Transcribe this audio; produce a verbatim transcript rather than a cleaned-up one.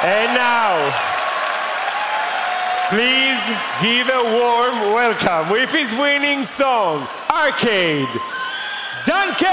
And now, please give a warm welcome with his winning song, Arcade, Duncan!